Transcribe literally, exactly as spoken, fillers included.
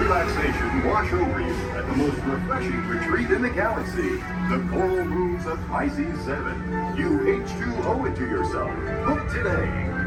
relaxation wash over you at the most refreshing retreat in the galaxy, the coral moons of Pisces seven. You H two O it to yourself. Book today.